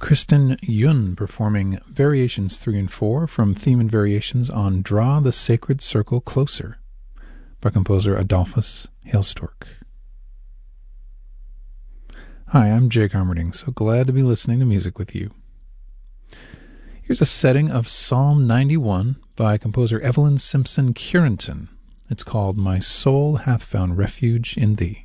Kristen Yun performing Variations 3 and 4 from Theme and Variations on Draw the Sacred Circle Closer by composer Adolphus Hailstork. Hi, I'm Jake Armerding, so glad to be listening to music with you. Here's a setting of Psalm 91 by composer Evelyn Simpson Curenton. It's called My Soul Hath Found Refuge in Thee.